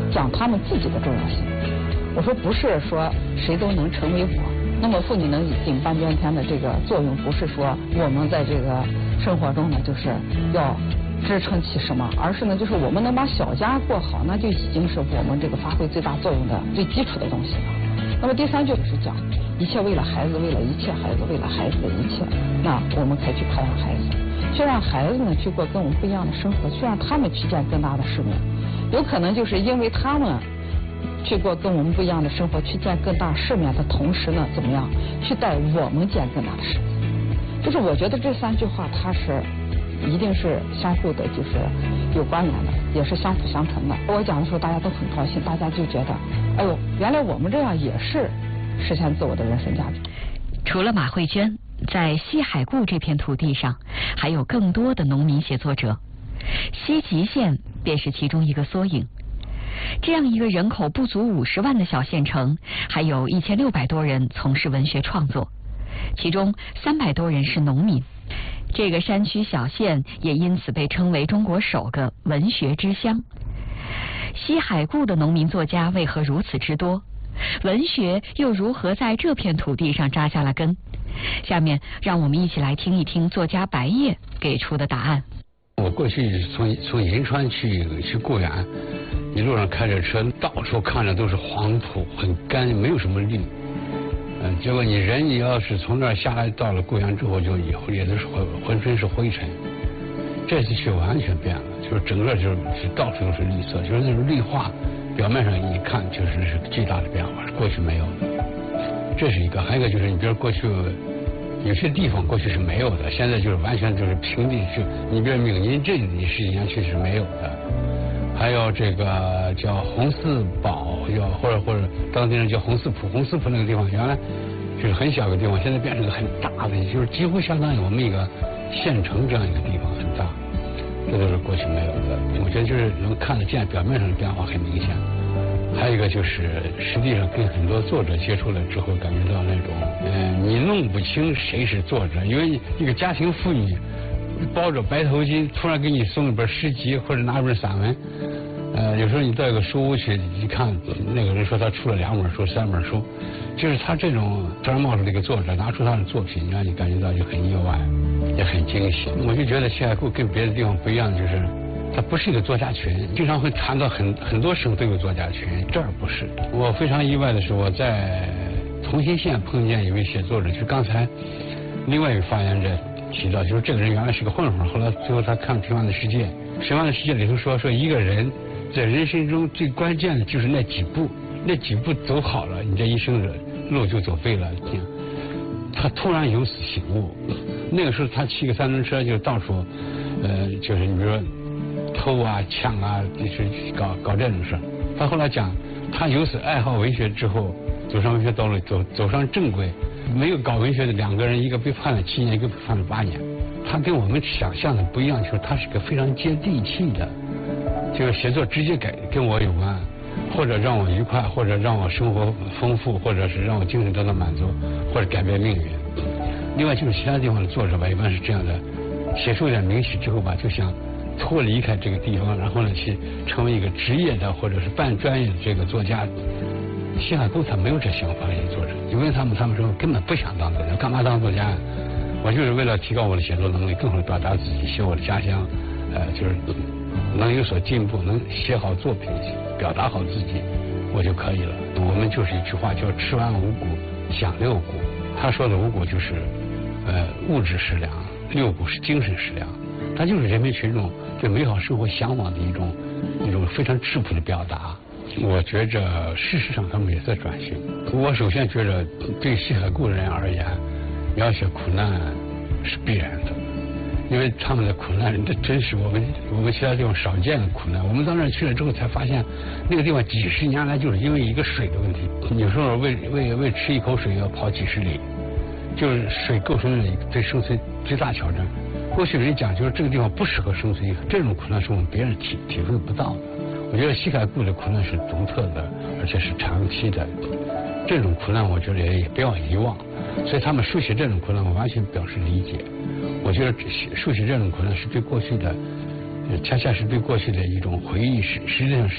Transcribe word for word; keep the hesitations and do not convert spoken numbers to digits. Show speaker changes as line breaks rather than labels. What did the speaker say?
讲他们自己的重要性。我说不是说谁都能成为我。那么妇女能顶半边天的这个作用，不是说我们在这个生活中呢，就是要支撑起什么，而是呢，就是我们能把小家过好，那就已经是我们这个发挥最大作用的最基础的东西了。那么第三句就是讲一切为了孩子，为了一切孩子，为了孩子的一切，那我们才去培养孩子，去让孩子呢去过跟我们不一样的生活，去让他们去见更大的世面。有可能就是因为他们去过跟我们不一样的生活，去见更大世面的同时呢，怎么样去带我们见更大的世面？就是我觉得这三句话它是一定是相互的，就是有关联的，也是相辅相成的。我讲的时候大家都很高兴，大家就觉得，哎呦，原来我们这样也是实现自我的人生价值。
除了马慧娟，在西海固这片土地上，还有更多的农民写作者，西吉县便是其中一个缩影。这样一个人口不足五十万的小县城，还有一千六百多人从事文学创作，其中三百多人是农民。这个山区小县也因此被称为中国首个文学之乡。西海固的农民作家为何如此之多？文学又如何在这片土地上扎下了根？下面让我们一起来听一听作家白叶给出的答案。
我过去从从银川去去固原，一路上开着车，到处看着都是黄土，很干，没有什么绿。嗯，结果你人你要是从那儿下来，到了固原之后，就以后也都是浑浑身是灰尘。这次去完全变了，就是整个就是到处都是绿色，就是那种绿化，表面上一看就是是巨大的变化，是过去没有的。这是一个，还有一个就是你比如过去有些地方过去是没有的，现在就是完全就是平地，就你比如闽宁镇，你十几年去是没有的。还有这个叫红四堡，叫或者或者当地人叫红四浦，红四浦那个地方原来就是很小的地方，现在变成个很大的，就是几乎相当于我们一个县城这样一个地方，很大。这都是过去没有的，我觉得就是能看得见，表面上的变化很明显。还有一个就是实际上跟很多作者接触了之后，感觉到那种，嗯、呃，你弄不清谁是作者，因为一个家庭妇女包着白头巾，突然给你送一本诗集或者拿一本散文，呃，有时候你到一个书屋去一看，那个人说他出了两本书、三本书，就是他这种突然冒出这个作者拿出他的作品，让你感觉到就很意外，也很惊喜。我就觉得西海固跟别的地方不一样，就是它不是一个作家群，经常会谈到很很多省都有作家群，这儿不是。我非常意外的是，我在同心县碰见一位写作者，就是刚才另外一位发言者提到，就是这个人原来是个混混，后来最后他看《平凡的世界》，《平凡的世界》里头说说一个人在人生中最关键的就是那几步，那几步走好了，你这一生的路就走对了。他突然有此醒悟，那个时候他骑个三轮车就到处，呃，就是你比如说偷啊、抢啊，就是搞搞这种事。他后来讲，他由此爱好文学之后，走上文学道路，走走上正轨。没有搞文学的两个人，一个被判了七年，一个被判了八年。他跟我们想象的不一样，就是他是个非常接地气的，就是写作直接改跟我有关，或者让我愉快，或者让我生活丰富，或者是让我精神得到满足，或者改变命运。另外就是其他地方的作者吧，一般是这样的，写出一点名气之后吧，就想脱离开这个地方，然后呢去成为一个职业的或者是半专业的这个作家。西海固他没有这想法，这些作者，你问他们，他们说根本不想当作家，干嘛当作家？我就是为了提高我的写作能力，更好地表达自己，写我的家乡，呃，就是能有所进步，能写好作品，表达好自己，我就可以了。我们就是一句话叫吃完五谷，想六谷。他说的五谷就是，呃，物质食粮，六谷是精神食粮。它就是人民群众对美好生活向往的一种一种非常质朴的表达。我觉着事实上他们也在转型。我首先觉着对西海固人而言，描写苦难是必然的，因为他们的苦难这真是我们我们其他地方少见的苦难。我们到那儿去了之后才发现，那个地方几十年来就是因为一个水的问题，有时候为为为吃一口水要跑几十里，就是水构成了对生存最大挑战。过去人讲就是这个地方不适合生存，这种苦难是我们别人体体会不到的。我觉得西海固的苦难是独特的，而且是长期的。这种苦难，我觉得也也不要遗忘。所以他们书写这种苦难，我完全表示理解。我觉得书写这种苦难是对过去的，恰恰是对过去的一种回忆，实实际上是。